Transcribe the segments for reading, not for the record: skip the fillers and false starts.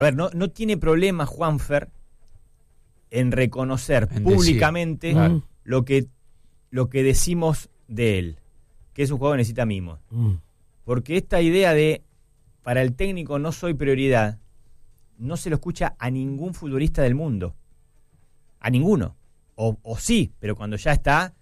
A ver, no tiene problema Juanfer en reconocer públicamente lo que decimos de él, que es un jugador que necesita mimos. Porque esta idea de para el técnico no soy prioridad, no se lo escucha a ningún futbolista del mundo. A ninguno. O sí, pero cuando ya está,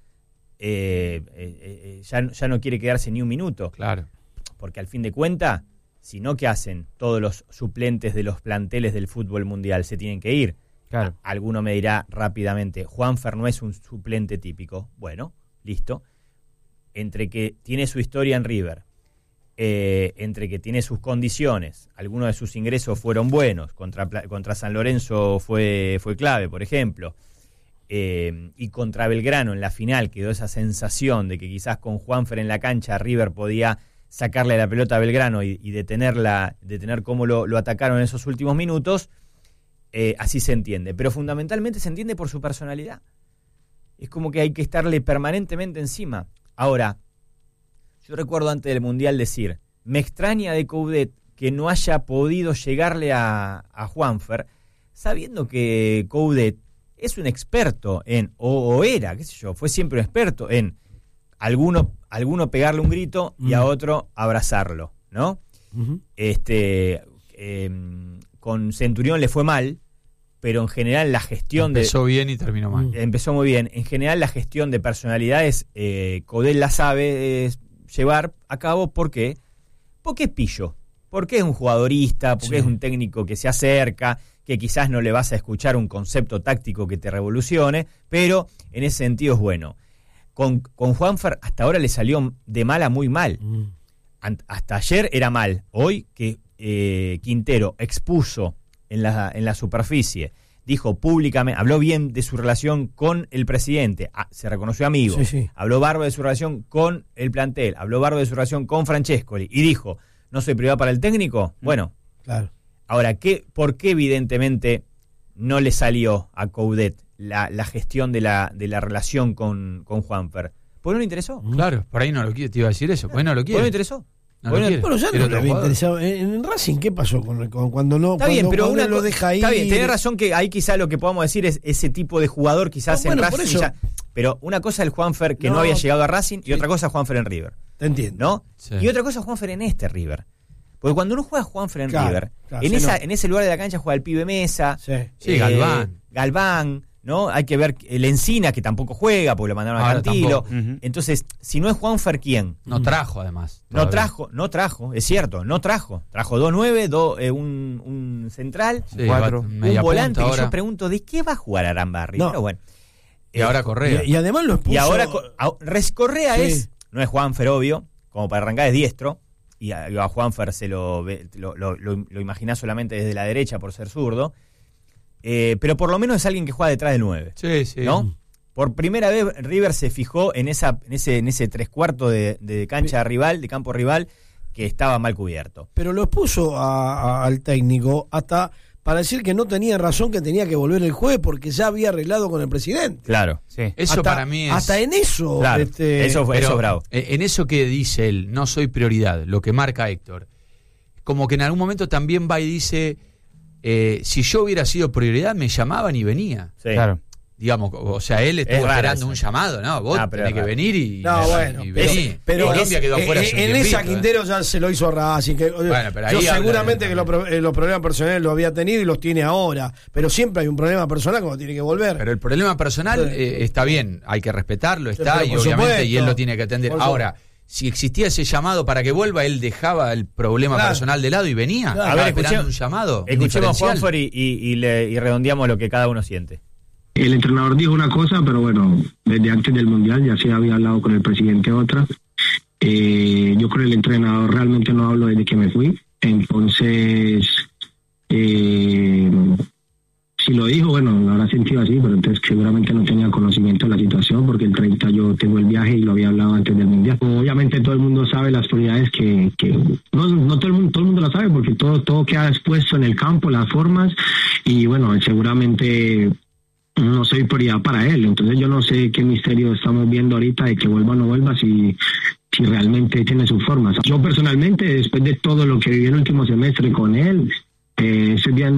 ya no quiere quedarse ni un minuto. Claro. Porque al fin de cuentas, si no, ¿qué hacen? Todos los suplentes de los planteles del fútbol mundial se tienen que ir. Claro. Alguno me dirá rápidamente, Juanfer no es un suplente típico. Bueno, listo. Entre que tiene su historia en River, entre que tiene sus condiciones, algunos de sus ingresos fueron buenos, contra San Lorenzo fue clave, por ejemplo, y contra Belgrano en la final quedó esa sensación de que quizás con Juanfer en la cancha River podía sacarle la pelota a Belgrano y detener cómo lo atacaron en esos últimos minutos. Así se entiende, pero fundamentalmente se entiende por su personalidad. Es como que hay que estarle permanentemente encima. Ahora, yo recuerdo antes del Mundial decir, me extraña de Coudet que no haya podido llegarle a Juanfer, sabiendo que Coudet es un experto en, o era, qué sé yo, fue siempre un experto en alguno pegarle un grito y a otro abrazarlo, ¿no? Con Centurión le fue mal, pero en general la gestión empezó bien y terminó mal. Empezó muy bien. En general la gestión de personalidades, Coudet la sabe llevar a cabo. ¿Por qué? Porque es pillo, porque es un jugadorista, porque es un técnico que se acerca, que quizás no le vas a escuchar un concepto táctico que te revolucione, pero en ese sentido es bueno. Con Juanfer hasta ahora le salió de mal a muy mal. Hasta ayer era mal. Hoy que Quintero expuso en la superficie, dijo públicamente, habló bien de su relación con el presidente, se reconoció amigo, habló bárbaro de su relación con el plantel, habló bárbaro de su relación con Francescoli y dijo, no soy privado para el técnico. Bueno, claro. Ahora, ¿por qué evidentemente no le salió a Coudet la gestión de la relación con Juanfer? ¿Por qué no le interesó? Claro, por ahí no lo quiere, te iba a decir eso, ¿por qué no lo quiere? ¿Por qué no le interesó? No bueno, ya no le había interesado. En Racing, ¿qué pasó cuando no? Está bien, pero uno lo deja ahí. Está bien, tenés razón que ahí quizás lo que podamos decir es ese tipo de jugador quizás en Racing. Pero una cosa es el Juanfer que no había llegado a Racing y otra cosa es Juanfer en River. Te entiendo. ¿No? Sí. Y otra cosa es Juanfer en River. Porque cuando uno juega Juanfer en River, en ese lugar de la cancha juega el pibe Mesa, Galván, ¿no? Hay que ver el Encina, que tampoco juega porque lo mandaron a Cantilo. Entonces, si no es Juanfer, ¿quién? No trajo, además. No trajo, es cierto, no trajo. Trajo 2-9, un central, 4, un volante. Y yo pregunto, ¿de qué va a jugar Arambarri? No. Pero bueno. Y ahora Correa. Y además lo expuso. Y ahora Correa no es Juanfer, obvio, como para arrancar es diestro. Y a Juanfer se lo imaginás solamente desde la derecha por ser zurdo. Pero por lo menos es alguien que juega detrás del 9. Sí. ¿No? Por primera vez River se fijó en ese 3/4 de cancha rival, de campo rival, que estaba mal cubierto. Pero lo expuso al técnico hasta para decir que no tenía razón, que tenía que volver el jueves porque ya había arreglado con el presidente. Claro, sí. Eso para mí es... Hasta en eso. Claro, eso es bravo. En eso que dice él, no soy prioridad, lo que marca Héctor, como que en algún momento también va y dice... si yo hubiera sido prioridad me llamaban y venía. Sí. Claro. Digamos, o sea, él estuvo esperando un llamado, ¿no? Vos tenés que venir y vení. Pero Colombia quedó fuera en esa Quintero ya se lo hizo a Racing. Yo seguramente que los problemas personales los había tenido y los tiene ahora, pero siempre hay un problema personal cuando tiene que volver. Pero el problema personal está bien, hay que respetarlo, está, y obviamente y él lo tiene que atender. Ahora, si existía ese llamado para que vuelva, él dejaba el problema personal de lado y venía. A ver, esperando un llamado. Escuchemos a Juanfer y redondeamos lo que cada uno siente. El entrenador dijo una cosa, pero bueno, desde antes del Mundial ya se había hablado con el presidente otra. Yo con el entrenador realmente no hablo desde que me fui. Entonces, si lo dijo, bueno, lo habrá sentido así, pero entonces seguramente no tenía conocimiento de la situación, porque el 30 yo tengo el viaje y lo había hablado antes del Mundial. Obviamente todo el mundo sabe las prioridades que no todo el mundo lo sabe, porque todo queda expuesto en el campo, las formas, y bueno, seguramente no soy prioridad para él. Entonces yo no sé qué misterio estamos viendo ahorita de que vuelva o no vuelva, si realmente tiene sus formas. Yo personalmente, después de todo lo que viví el último semestre con él, ese día